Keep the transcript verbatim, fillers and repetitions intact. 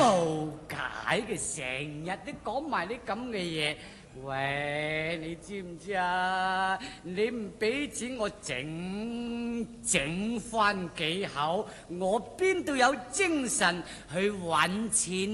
冇解嘅，成日都講埋啲咁嘅嘢。喂，你知唔知啊？你唔俾錢我整整翻幾口，我邊度有精神去揾錢